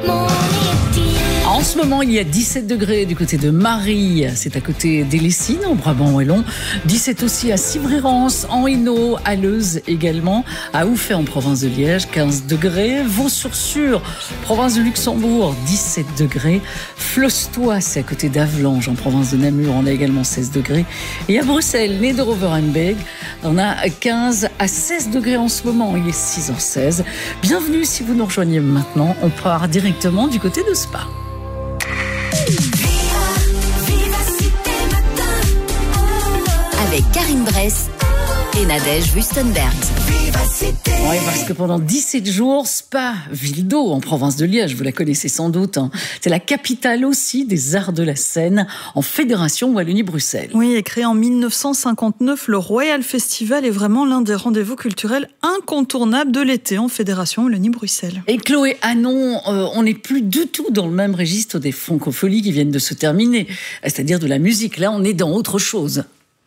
En ce moment, il y a 17 degrés du côté de Marie, c'est à côté d'Élessines, en Brabant-Wallon. 17 aussi à Civry-Rance, en Hainaut, à Leuze également, à Ouffet en province de Liège, 15 degrés. Vaux-sur-Sûre, province de Luxembourg, 17 degrés. Flostois, c'est à côté d'Avelange, en province de Namur, on a également 16 degrés. Et à Bruxelles, Nederoverenbeek, on a 15 à 16 degrés en ce moment, il est 6h16. Bienvenue si vous nous rejoignez maintenant, on part directement du côté de Spa. Avec Karine Bress et Nadège Wüstenberg. Oui, parce que pendant 17 jours, Spa, ville d'eau en province de Liège, vous la connaissez sans doute, hein. C'est la capitale aussi des arts de la scène en Fédération Wallonie-Bruxelles. Oui, et créé en 1959, le Royal Festival est vraiment l'un des rendez-vous culturels incontournables de l'été en Fédération Wallonie-Bruxelles. Et Chloé Hanon, on n'est plus du tout dans le même registre des francopholies qui viennent de se terminer, c'est-à-dire de la musique. Là, on est dans autre chose.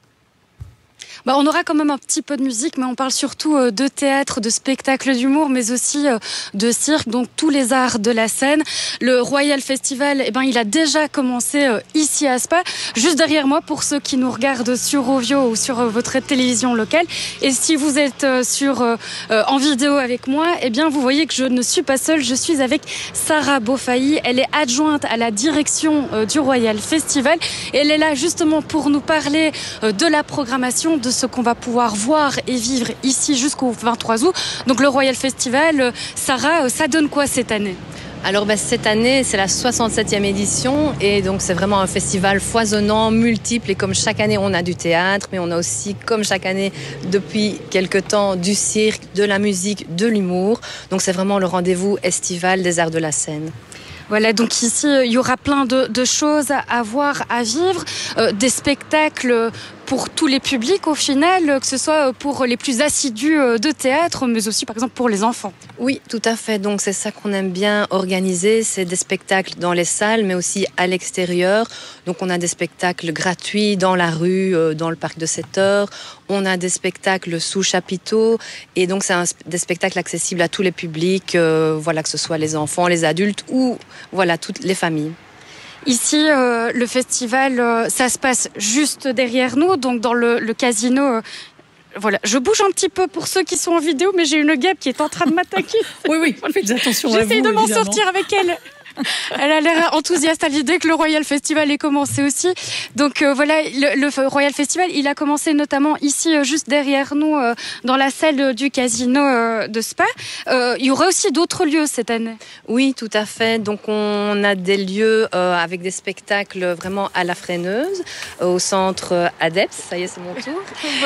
On aura quand même un petit peu de musique, mais on parle surtout de théâtre, de spectacle d'humour, mais aussi de cirque, donc tous les arts de la scène. Le Royal Festival, il a déjà commencé ici à Spa, juste derrière moi pour ceux qui nous regardent sur Rovio ou sur votre télévision locale. Et si vous êtes en vidéo avec moi, vous voyez que je ne suis pas seule, je suis avec Sarah Beaufailly. Elle est adjointe à la direction du Royal Festival. Et elle est là justement pour nous parler de la programmation, de ce qu'on va pouvoir voir et vivre ici jusqu'au 23 août. Donc le Royal Festival, Sarah, ça donne quoi cette année ? Alors cette année, c'est la 67e édition et donc c'est vraiment un festival foisonnant, multiple, et comme chaque année on a du théâtre, mais on a aussi comme chaque année depuis quelque temps du cirque, de la musique, de l'humour. Donc c'est vraiment le rendez-vous estival des arts de la scène. Voilà, donc ici, il y aura plein de choses à voir, à vivre, des spectacles pour tous les publics au final, que ce soit pour les plus assidus de théâtre, mais aussi par exemple pour les enfants. Oui, tout à fait. Donc c'est ça qu'on aime bien organiser, c'est des spectacles dans les salles, mais aussi à l'extérieur. Donc on a des spectacles gratuits dans la rue, dans le parc de 7 heures. On a des spectacles sous chapiteau, et donc c'est des spectacles accessibles à tous les publics, que ce soit les enfants, les adultes ou toutes les familles. Ici, le festival, ça se passe juste derrière nous, donc dans le casino. Je bouge un petit peu pour ceux qui sont en vidéo, mais j'ai une guêpe qui est en train de m'attaquer. Oui, faites attention à vous. J'essaye de m'en sortir avec elle. Elle a l'air enthousiaste à l'idée que le Royal Festival ait commencé aussi. Donc le Royal Festival, il a commencé notamment ici, juste derrière nous, dans la salle du casino de Spa. Il y aura aussi d'autres lieux cette année. Oui, tout à fait. Donc on a des lieux avec des spectacles vraiment à la freineuse, au centre Adeps. Ça y est, c'est mon tour.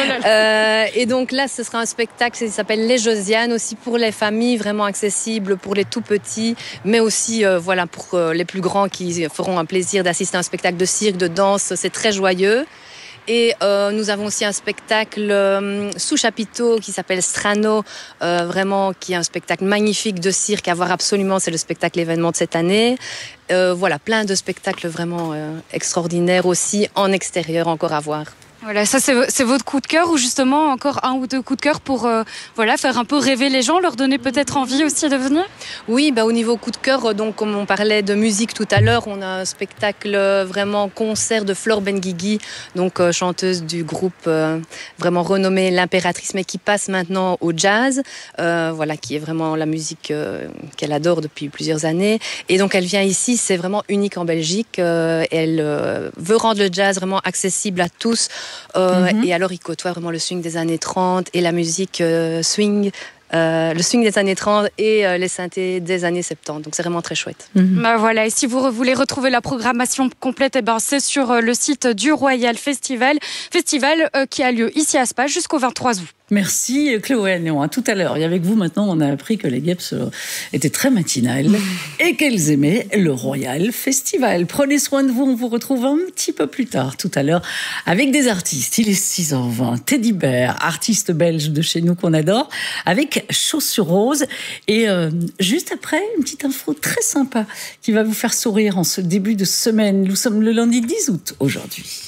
Et donc là, ce sera un spectacle qui s'appelle Les Josianes, aussi pour les familles, vraiment accessible pour les tout petits, mais aussi pour les plus grands qui feront un plaisir d'assister à un spectacle de cirque, de danse, c'est très joyeux. Et nous avons aussi un spectacle sous chapiteau qui s'appelle Strano, qui est un spectacle magnifique de cirque à voir absolument, c'est le spectacle événement de cette année. Plein de spectacles vraiment extraordinaires aussi en extérieur encore à voir. Voilà, ça c'est votre coup de cœur, ou justement encore un ou deux coups de cœur pour faire un peu rêver les gens, leur donner peut-être envie aussi de venir? Oui, au niveau coup de cœur, donc comme on parlait de musique tout à l'heure, on a un spectacle vraiment concert de Flore Benguigui, donc chanteuse du groupe vraiment renommé L'Impératrice, mais qui passe maintenant au jazz, qui est vraiment la musique qu'elle adore depuis plusieurs années. Et donc elle vient ici, c'est vraiment unique en Belgique. Elle veut rendre le jazz vraiment accessible à tous. Et alors il côtoie vraiment le swing des années 30 et la musique swing, le swing des années 30 et les synthés des années 70. Donc c'est vraiment très chouette. Et si vous voulez retrouver la programmation complète, c'est sur le site du Royal Festival qui a lieu ici à Spa jusqu'au 23 août. Merci Chloé Hanon. À tout à l'heure. Et avec vous maintenant, on a appris que les guêpes étaient très matinales et qu'elles aimaient le Royal Festival. Prenez soin de vous. On vous retrouve un petit peu plus tard, tout à l'heure, avec des artistes. Il est 6h20. Teddy Bear, artiste belge de chez nous qu'on adore, avec Chaussures Roses. Et juste après, une petite info très sympa qui va vous faire sourire en ce début de semaine. Nous sommes le lundi 10 août aujourd'hui.